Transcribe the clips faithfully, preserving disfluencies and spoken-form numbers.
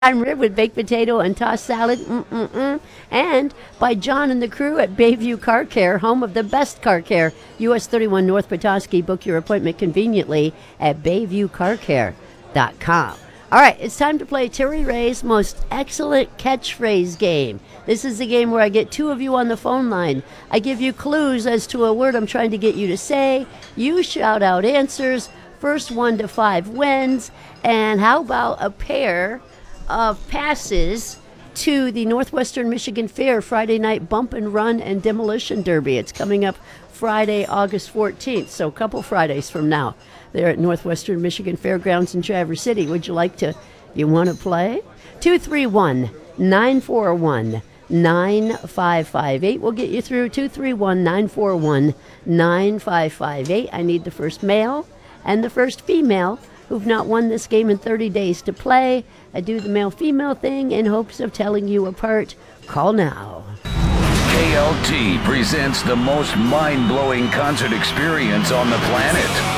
rib with baked potato and tossed salad, mm-mm-mm. And by John and the crew at Bayview Car Care, home of the best car care. U S thirty-one North Petoskey. Book your appointment conveniently at bayview car care dot com. All right, it's time to play Terry Ray's most excellent catchphrase game. This is the game where I get two of you on the phone line. I give you clues as to a word I'm trying to get you to say. You shout out answers. First one to five wins. And how about a pair of passes to the Northwestern Michigan Fair Friday night bump and run and demolition derby? It's coming up Friday, August fourteenth, so a couple Fridays from now. They're at Northwestern Michigan Fairgrounds in Traverse City. Would you like to, you want to play? two three one, nine four one, nine five five eight. We'll get you through. two three one, nine four one, nine five five eight. I need the first male and the first female who've not won this game in thirty days to play. I do the male-female thing in hopes of telling you apart. Call now. K L T presents the most mind-blowing concert experience on the planet.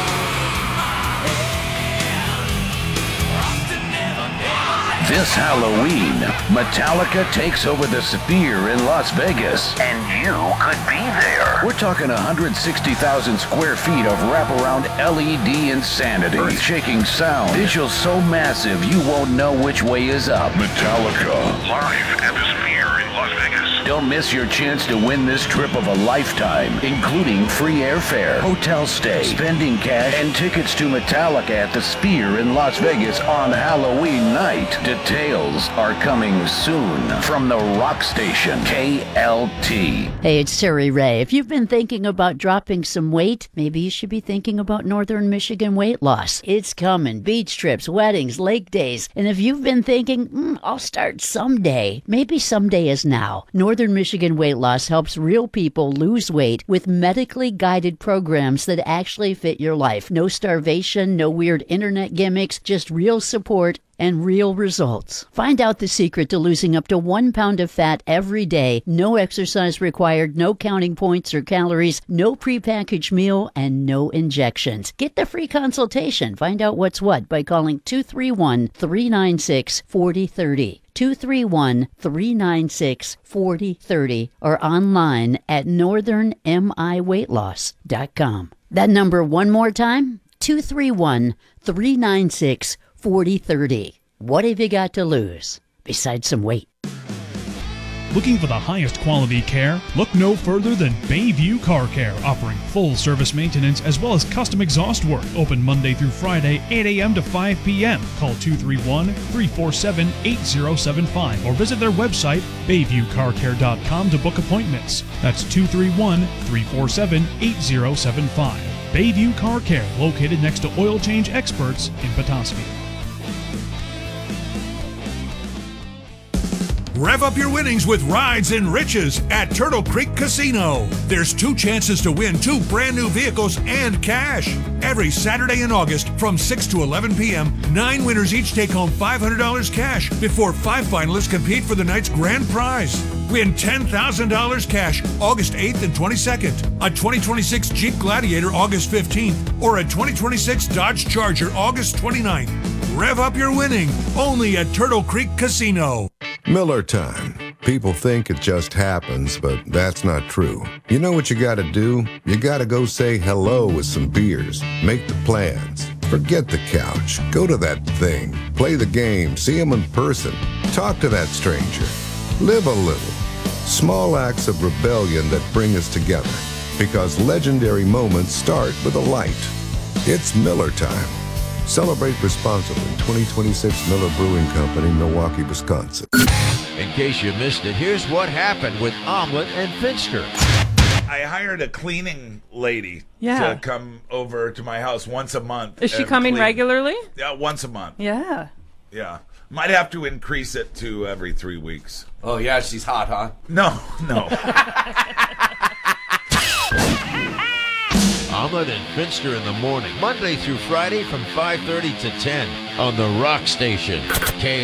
This Halloween, Metallica takes over the Sphere in Las Vegas, and you could be there. We're talking one hundred sixty thousand square feet of wraparound L E D insanity, earth-shaking sound, visuals so massive you won't know which way is up. Metallica, live at the Sphere in Las Vegas. Don't miss your chance to win this trip of a lifetime, including free airfare, hotel stay, spending cash, and tickets to Metallica at the Sphere in Las Vegas on Halloween night. Details are coming soon from the rock station K L T. Hey, it's Terry Ray. If you've been thinking about dropping some weight, maybe you should be thinking about Northern Michigan weight loss. It's coming. Beach trips, weddings, lake days. And if you've been thinking, mm, I'll start someday, maybe someday is now. Northern Michigan Weight Loss helps real people lose weight with medically guided programs that actually fit your life. No starvation, no weird internet gimmicks, just real support and real results. Find out the secret to losing up to one pound of fat every day. No exercise required, no counting points or calories, no prepackaged meal, and no injections. Get the free consultation. Find out what's what by calling two three one, three nine six, four zero three zero. two three one, three nine six, four zero three zero or online at northern mi weight loss dot com. That number one more time, two three one, three nine six, four zero three zero. What have you got to lose besides some weight? Looking for the highest quality care? Look no further than Bayview Car Care, offering full service maintenance as well as custom exhaust work. Open Monday through Friday, eight a.m. to five p.m. Call two three one, three four seven, eight zero seven five or visit their website, bayview car care dot com, to book appointments. That's two three one, three four seven, eight zero seven five. Bayview Car Care, located next to Oil Change Experts in Petoskey. Rev up your winnings with Rides and Riches at Turtle Creek Casino. There's two chances to win two brand new vehicles and cash. Every Saturday in August from six to eleven p.m., nine winners each take home five hundred dollars cash before five finalists compete for the night's grand prize. Win ten thousand dollars cash August eighth and twenty-second, a twenty twenty-six Jeep Gladiator August fifteenth, or a twenty twenty-six Dodge Charger August twenty-ninth. Rev up your winning only at Turtle Creek Casino. Miller time. People think it just happens, but that's not true. You know what you gotta do? You gotta go say hello with some beers. Make the plans. Forget the couch. Go to that thing. Play the game. See them in person. Talk to that stranger. Live a little. Small acts of rebellion that bring us together. Because legendary moments start with a light. It's Miller time. Celebrate responsibly. twenty twenty-six Miller Brewing Company, Milwaukee, Wisconsin. In case you missed it, here's what happened with Omelet and Finster. I hired a cleaning lady yeah. to come over to my house once a month. Is she coming clean. regularly? Yeah, once a month. Yeah. Yeah. Might have to increase it to every three weeks. Oh, yeah, she's hot, huh? No, no. Omelet and Finster in the morning, Monday through Friday from five thirty to ten on the Rock Station, K